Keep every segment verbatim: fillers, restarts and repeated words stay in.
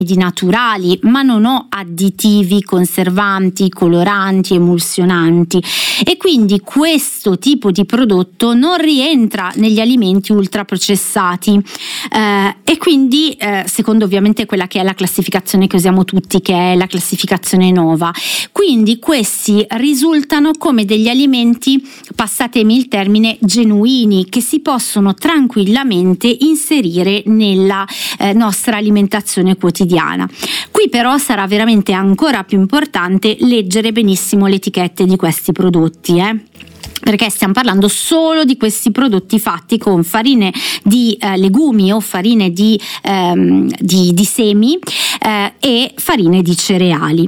naturali, ma non ho additivi, conservanti, coloranti, emulsionanti, e quindi questo tipo di prodotto non rientra negli alimenti ultraprocessati eh, e quindi eh, secondo ovviamente quella che è la classificazione che usiamo tutti, che è la classificazione Nova. Quindi questi risultano come degli alimenti, passatemi il termine, genuini, che si possono tranquillamente inserire nella eh, nostra alimentazione quotidiana. Qui però sarà veramente ancora più importante leggere benissimo le etichette di questi prodotti, eh? perché stiamo parlando solo di questi prodotti fatti con farine di eh, legumi o farine di, ehm, di, di semi eh, e farine di cereali.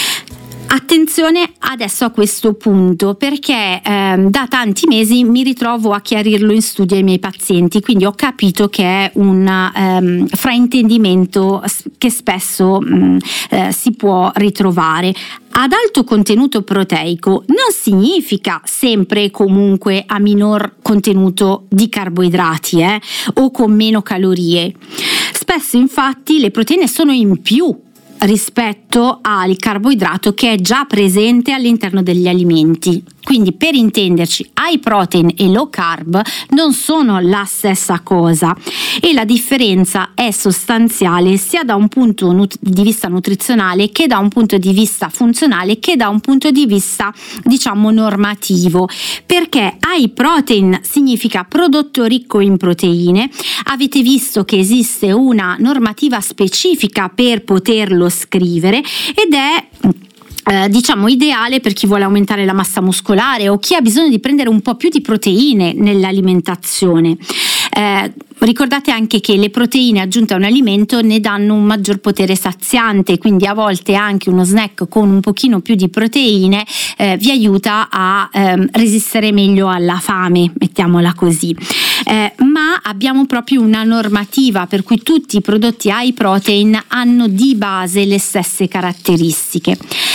Attenzione adesso a questo punto, perché eh, da tanti mesi mi ritrovo a chiarirlo in studio ai miei pazienti, quindi ho capito che è un ehm, fraintendimento che spesso mh, eh, si può ritrovare. Ad alto contenuto proteico non significa sempre e comunque a minor contenuto di carboidrati eh, o con meno calorie. Spesso infatti le proteine sono in più rispetto al carboidrato che è già presente all'interno degli alimenti. Quindi, per intenderci, high protein e low carb non sono la stessa cosa e la differenza è sostanziale sia da un punto nut- di vista nutrizionale che da un punto di vista funzionale che da un punto di vista, diciamo, normativo, perché high protein significa prodotto ricco in proteine. Avete visto che esiste una normativa specifica per poterlo scrivere ed è Eh, diciamo ideale per chi vuole aumentare la massa muscolare o chi ha bisogno di prendere un po' più di proteine nell'alimentazione. Eh, ricordate anche che le proteine aggiunte a un alimento ne danno un maggior potere saziante, quindi a volte anche uno snack con un pochino più di proteine eh, vi aiuta a ehm, resistere meglio alla fame, mettiamola così. Eh, ma abbiamo proprio una normativa per cui tutti i prodotti high protein hanno di base le stesse caratteristiche.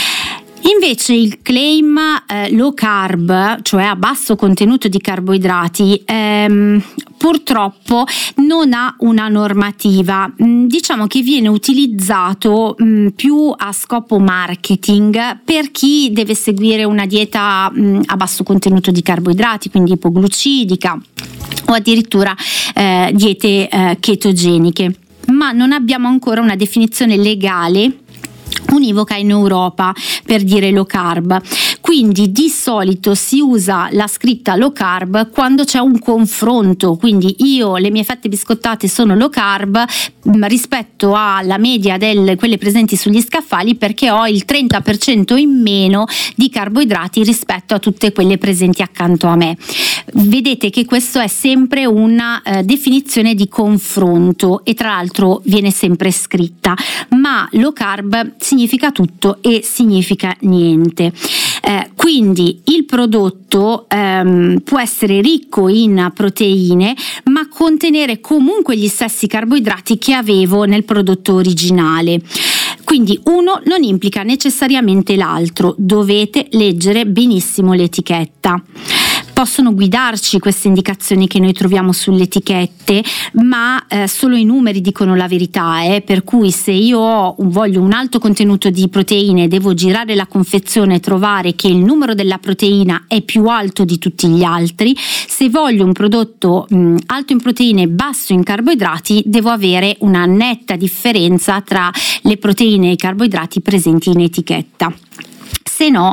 Invece il claim eh, low carb, cioè a basso contenuto di carboidrati, ehm, purtroppo non ha una normativa. Mm, diciamo che viene utilizzato mm, più a scopo marketing per chi deve seguire una dieta mm, a basso contenuto di carboidrati, quindi ipoglucidica o addirittura eh, diete eh, ketogeniche. Ma non abbiamo ancora una definizione legale univoca in Europa per dire low carb, quindi di solito si usa la scritta low carb quando c'è un confronto, quindi io le mie fette biscottate sono low carb rispetto alla media delle quelle presenti sugli scaffali perché ho il trenta per cento in meno di carboidrati rispetto a tutte quelle presenti accanto a me. Vedete che questo è sempre una eh, definizione di confronto e tra l'altro viene sempre scritta, ma low carb significa tutto e significa niente. Eh, quindi il prodotto ehm, può essere ricco in proteine ma contenere comunque gli stessi carboidrati che avevo nel prodotto originale. Quindi uno non implica necessariamente l'altro, dovete leggere benissimo l'etichetta. Possono guidarci queste indicazioni che noi troviamo sulle etichette, ma eh, solo i numeri dicono la verità, eh? Per cui se io ho un, voglio un alto contenuto di proteine, devo girare la confezione e trovare che il numero della proteina è più alto di tutti gli altri. Se voglio un prodotto mh, alto in proteine e basso in carboidrati, devo avere una netta differenza tra le proteine e i carboidrati presenti in etichetta. Se no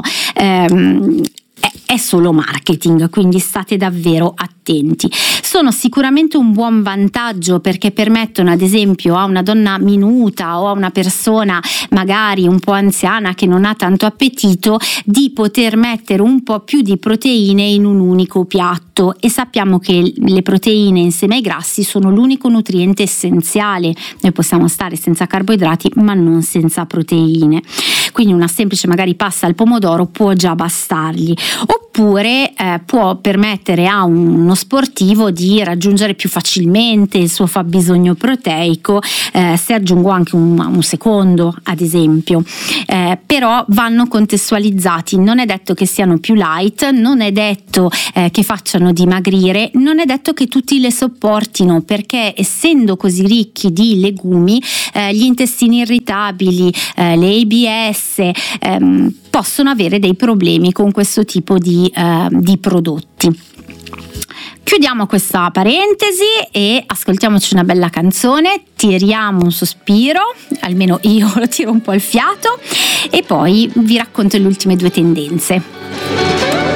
ehm, è solo marketing, quindi state davvero attenti. Sono sicuramente un buon vantaggio perché permettono ad esempio a una donna minuta o a una persona magari un po' anziana che non ha tanto appetito di poter mettere un po' più di proteine in un unico piatto, e sappiamo che le proteine insieme ai grassi sono l'unico nutriente essenziale. Noi possiamo stare senza carboidrati ma non senza proteine. quindi una semplice magari pasta al pomodoro può già bastargli. Oppure eh, può permettere a uno sportivo di raggiungere più facilmente il suo fabbisogno proteico eh, se aggiungo anche un, un secondo, ad esempio. Eh, però vanno contestualizzati, non è detto che siano più light, non è detto eh, che facciano dimagrire, non è detto che tutti le sopportino, perché essendo così ricchi di legumi eh, gli intestini irritabili, eh, le I B S ehm, possono avere dei problemi con questo tipo di, eh, di prodotti. Chiudiamo questa parentesi e ascoltiamoci una bella canzone, tiriamo un sospiro, almeno io lo tiro un po' il fiato, e poi vi racconto le ultime due tendenze.